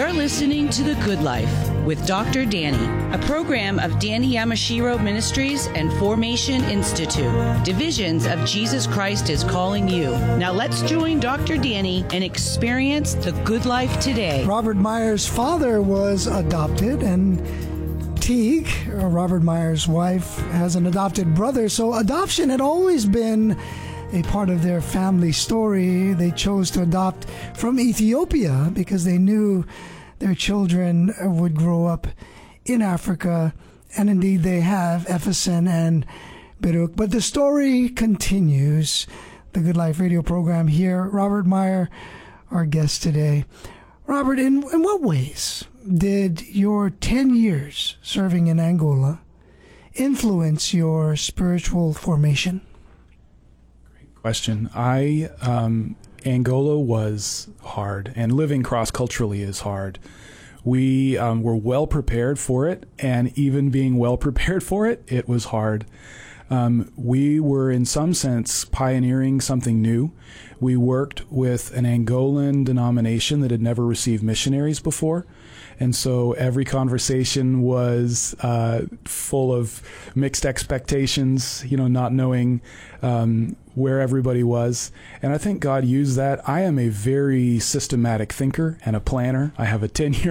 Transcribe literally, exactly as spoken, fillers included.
You're listening to The Good Life with Doctor Danny, a program of Danny Yamashiro Ministries and Formation Institute, divisions of Jesus Christ is Calling You. Now let's join Doctor Danny and experience the good life today. Robert Meyer's father was adopted, and Teague, Robert Meyer's wife, has an adopted brother, so adoption had always been a part of their family story. They chose to adopt from Ethiopia because they knew their children would grow up in Africa, and indeed they have, Epheson and Baruch. But the story continues. The Good Life radio program here. Robert Meyer, our guest today. Robert, in, in what ways did your ten years serving in Angola influence your spiritual formation? Great question. I, um, Angola was hard, and living cross-culturally is hard. We um, were well prepared for it, and even being well prepared for it, it was hard. Um, we were, in some sense, pioneering something new. We worked with an Angolan denomination that had never received missionaries before. And so every conversation was uh, full of mixed expectations, you know, not knowing um, where everybody was. And I think God used that. I am a very systematic thinker and a planner. I have a ten-year